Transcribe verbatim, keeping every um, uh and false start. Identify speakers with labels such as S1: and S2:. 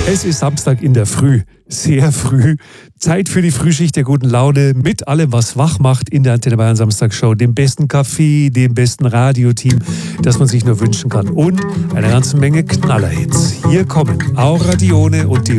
S1: Es ist Samstag in der Früh, sehr früh. Zeit für die Frühschicht der guten Laune mit allem, was wach macht in der Antenne Bayern Samstagshow. Dem besten Kaffee, dem besten Radioteam, das man sich nur wünschen kann. Und eine ganze Menge Knallerhits. Hier kommen Aura Dione und die